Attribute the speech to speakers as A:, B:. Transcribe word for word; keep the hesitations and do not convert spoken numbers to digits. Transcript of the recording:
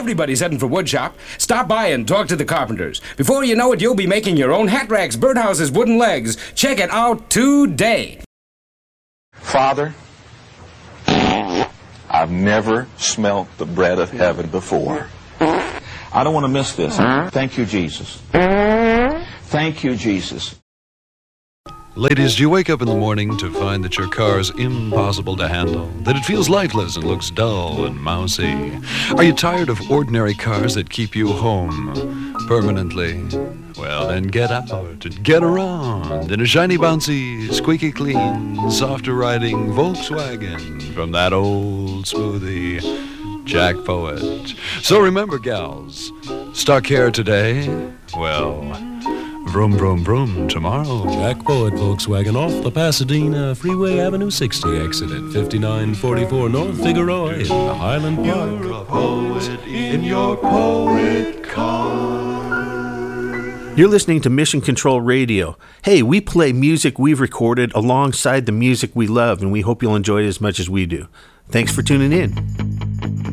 A: everybody's heading for woodshop. Stop by and talk to the carpenters. Before you know it, you'll be making your own hat racks, birdhouses, wooden legs. Check it out today.
B: Father, I've never smelt the bread of heaven before. I don't want to miss this. Thank you, Jesus. Thank you, Jesus.
C: Ladies, do you wake up in the morning to find that your car is impossible to handle, that it feels lifeless and looks dull and mousy? Are you tired of ordinary cars that keep you home permanently? Well, then get out and get around in a shiny, bouncy, squeaky clean, softer riding Volkswagen from that old smoothie, Jack Poet. So remember, gals, stuck hair today? Well, vroom, vroom, vroom tomorrow.
D: Jack Poet Volkswagen off the Pasadena Freeway Avenue sixty exit at fifty-nine forty-four North Figueroa in the Highland Park.
E: You're a poet in your poet car.
F: You're listening to Mission Control Radio. Hey, we play music we've recorded alongside the music we love, and we hope you'll enjoy it as much as we do. Thanks for tuning in.